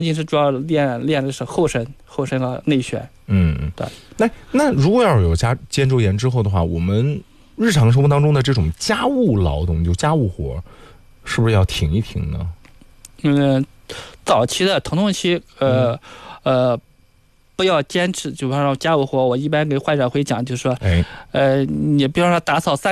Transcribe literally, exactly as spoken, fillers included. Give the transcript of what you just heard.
近视主要练练的是后身、后身和内旋。 嗯， 对。 那那如果要是有肩肩周炎之后的话，我们日常生活当中的这种家务劳动，就家务活，是不是要停一停呢？ 嗯，早期的疼痛期，呃、嗯、呃，不要坚持，就比方说家务活，我一般给患者会讲，就是说， 哎， 呃，你比方说打扫三。